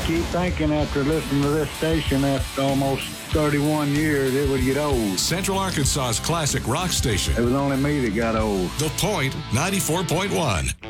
keep thinking after listening to this station after almost 31 years, it would get old. Central Arkansas's classic rock station. It was only me that got old. The Point 94.1.